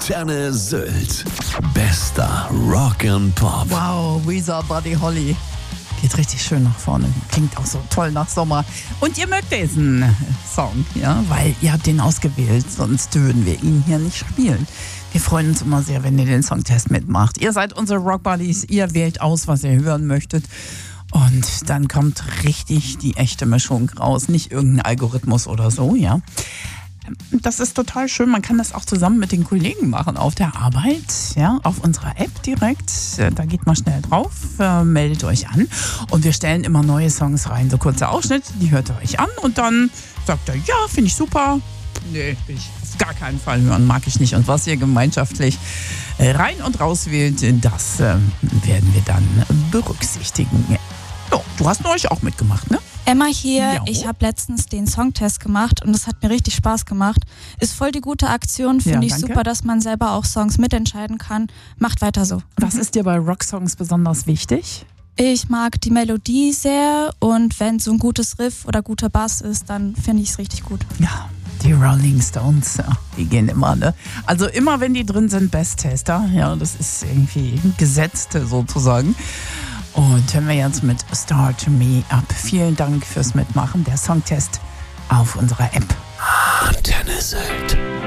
Antenne Sylt. Bester Rock and Pop. Wow, Weezer, Buddy Holly. Geht richtig schön nach vorne. Klingt auch so toll nach Sommer. Und ihr mögt diesen Song, ja, weil ihr habt den ausgewählt, sonst würden wir ihn hier nicht spielen. Wir freuen uns immer sehr, wenn ihr den Songtest mitmacht. Ihr seid unsere Rock Buddies, ihr wählt aus, was ihr hören möchtet. Und dann kommt richtig die echte Mischung raus, nicht irgendein Algorithmus oder so, ja. Das ist total schön. Man kann das auch zusammen mit den Kollegen machen auf der Arbeit, ja, auf unserer App direkt. Da geht man schnell drauf, meldet euch an und wir stellen immer neue Songs rein. So kurze Ausschnitte, die hört ihr euch an und dann sagt ihr, ja, finde ich super. Nee, will ich auf gar keinen Fall hören, mag ich nicht. Und was ihr gemeinschaftlich rein und raus wählt, das werden wir dann berücksichtigen. Ja, du hast euch auch mitgemacht, ne? Emma hier, Ja. Ich habe letztens den Songtest gemacht und es hat mir richtig Spaß gemacht. Ist voll die gute Aktion, finde ich danke. super, dass man selber auch Songs mitentscheiden kann. Macht weiter so. Was ist dir bei Rocksongs besonders wichtig? Ich mag die Melodie sehr und wenn so ein gutes Riff oder guter Bass ist, dann finde ich es richtig gut. Ja, die Rolling Stones, ja, die gehen immer, ne? Also immer, wenn die drin sind, Best-Taster. Ja, das ist irgendwie gesetzt sozusagen. Und hören wir jetzt mit Start Me Up. Vielen Dank fürs Mitmachen. Der Songtest auf unserer App. Antenne Sylt.